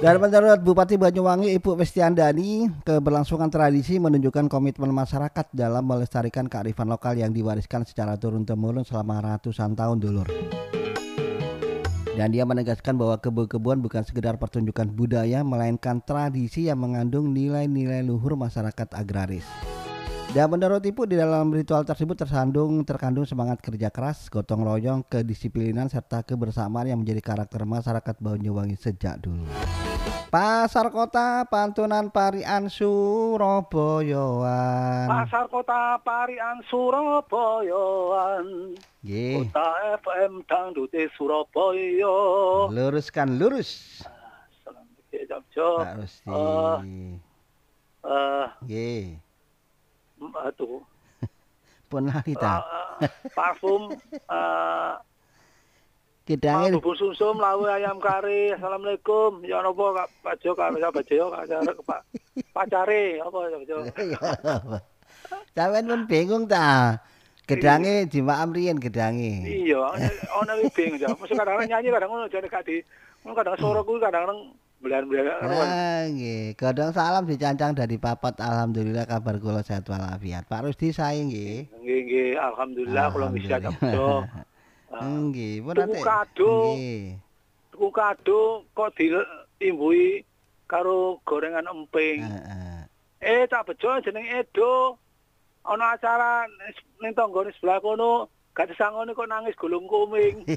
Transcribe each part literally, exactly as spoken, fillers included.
Dan menurut Bupati Banyuwangi Ibu Westiandani, keberlangsungan tradisi menunjukkan komitmen masyarakat dalam melestarikan kearifan lokal yang diwariskan secara turun-temurun selama ratusan tahun dulur. Dan dia menegaskan bahwa kebun-kebun bukan sekedar pertunjukan budaya, melainkan tradisi yang mengandung nilai-nilai luhur masyarakat agraris. Dan menurut Ibu, di dalam ritual tersebut tersandung terkandung semangat kerja keras, gotong royong, kedisiplinan, serta kebersamaan yang menjadi karakter masyarakat Banyuwangi sejak dulu. Pasar Kota Pantunan Parian Surabayaan. Pasar Kota Parian Surabayaan. Nggih. Kota F M Dangdute Surabaya. Luruskan lurus. Salam Jogja. Pak Rusti. Eh eh Nggih. Aduh. Pun lali ta. Uh, parfum eh Gedange bubur sumsum, lawe ayam kari. Assalamualaikum. Ya napa Kak Bajo, Kak Bajo, Kak Pak pacare apa ya Bajo. Sampeyan pun bingung ta. Gedange dimaam riyen gedange. Iya, ono iki bingung ya. Mesti kadang-kadang nyanyi kadang ngono jane gak di. Ngono kadang suara kuwi kadang-kadang belan-belan. Ah nggih, godhong salam dicancang dari papat. Alhamdulillah kabar kula sehat walafiat. Pak Rusdi sae nggih. Nggih nggih, alhamdulillah kula wis sehat Bajo. Nggih, pun tuku kado. Tuku kado kok diimbui karo gorengan emping. Heeh. Eh tak bejo jeneng Edo. Ana acara ning tanggane sebelah kono, gak disangoni kok nangis gulung kuming.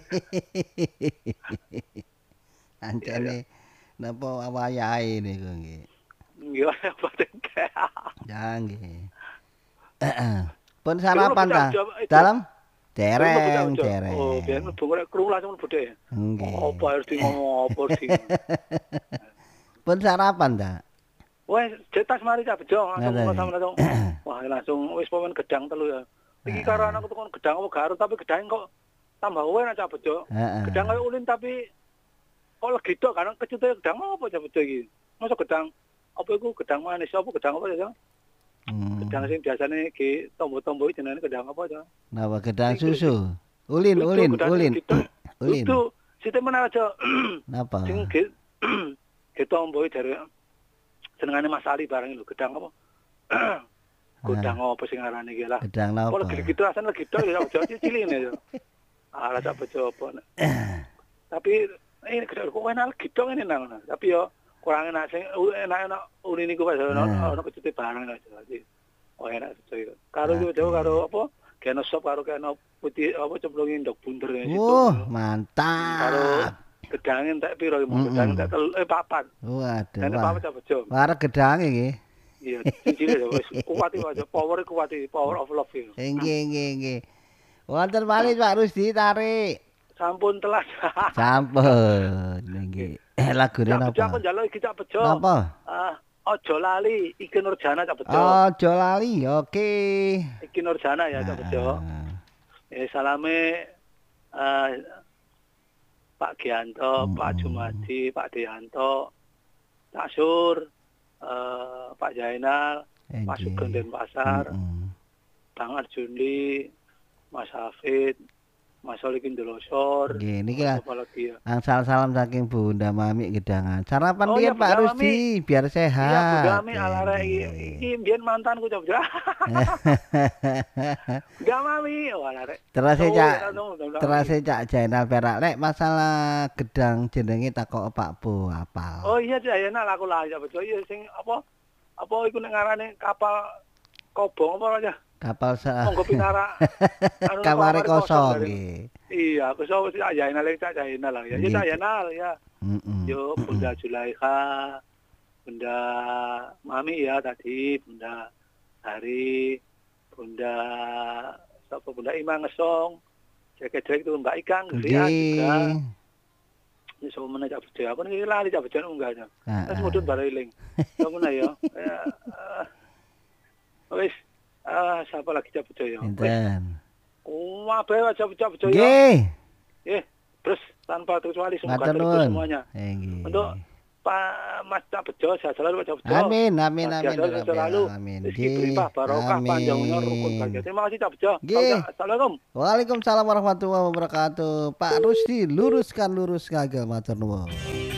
Ancene napa wayahe niku nggih. Nggih, boten kek. Ya nggih. Heeh. Pun sarapan ta? Dalam dereng, dereng. Oh, biyen mlebu rek krungu langsung mlebu dhek. Nggih. Apa harus di ngomong apa di. Pun sarapan ta? Wes cetas mari Cak Bejo langsung sama langsung. Wah, langsung wis pemain gedang telu ya. Iki karo anakku tukon gedang apa garut tapi gedang kok tambah enak Cak Bejo. Gedang kaya ulin tapi kok legito kan kecute gedang apa Cak Bejo iki? Masa gedang apa iku gedang manis apa gedang apa ya? Hmm. Gedang sing biasane iki tombo-tombo jenenge gedang apa ya? Napa gedang susu? Ulin, ulin, ulin. Ulin. Itu sithik menawa aja. Napa? Sing ge tombo dari senengane Mas Ali barang lho gedang apa? Gedang apa sing arane iki lah. Gedang napa? Kok lagi gitu rasane lagi tok ya ojo cilik ya. Ala tak bejo apa. Tapi ini gedang kok enak gitu ngene nang. Tapi yo kurang enak sing enak-enak uni niku Pak ono ono kecete barang aja. Oh enak itu. Karo yo karo apa? Kena sop karo kena putih apa cemplungi ndok bunder gitu. Wah, mantap. Karo gedang entek piro iki gedang entek eh papat. Waduh. Dan papat Cak Bejo. Wareg gedang iki. Iya, cincine wis kuat iki power kuat iki, power of love iki. Nggih, nggih, nggih. Wonten malih Pak Rusdi tarik. Sampun telas. Sampun. Nggih. Eh lagune napa? Cak Bejo aku njaluk iki Cak Bejo. Napa? Ah, Ojo Lali Iki Nurjana Cak Bejo. Ojo Lali, oke. Iki Nurjana ya Cak Bejo. Eh salame eh Pak Gianto, hmm. Pak Jumadi, Pak Deanto, Pak Sur, uh, Pak Jainal, Ege. Pak Sugeng Denpasar, hmm. Bang Arjuni, Mas Hafid, Mas Solikin Dolosor. Gini kira. Angsal salam saking Bunda Mami Gedangan. Sarapan oh, dia ya, Pak Rusdi biar sehat. Iya Bunda Mami ala rek iki mbiyen mantanku Cak. Bunda Mami ala rek. Terus Cak. Terus Cak Jainal Perak lek masalah gedang jenenge takok Pak Bu apal. Oh iya Jainal aku lah ya betul iya sing apa apa iku nek ngarane kapal kobong apa aja. Kapal sa. Monggo pinara. Anu kamare kosong nggih. Iya, aku so Cak Jainal Cak Jainal lah ya. Ya Cak Jainal ya. Heeh. Yo Bunda Zulaikha, Bunda Mami ya tadi, Bunda Hari, Bunda sapa Bunda Ima Ngesong, Jek-jek itu Mbak Ikang Gria juga. Ini semua mana Cak Bejo. Aku ini lali Cak Bejo enggak aja. Terus mudun bareling. Kamu na yo. Wis ah siapa lagi Cak Bejo ya? Enten. Oh, apa Cak Bejo ya? Nggih. Eh, terus tanpa terkecuali semoga terus semuanya. Nggih. Untuk Pak Mas Cak Bejo, sehat selalu Pak Cak Bejo. Amin, amin, amin. Sehat selalu. Amin. Rezeki berlimpah, barokah, panjang umur, rukun bahagia. Terima kasih Cak Bejo. Assalamualaikum. Waalaikumsalam warahmatullahi wabarakatuh. Pak Rusdi, luruskan lurus ngagel matur nuwun.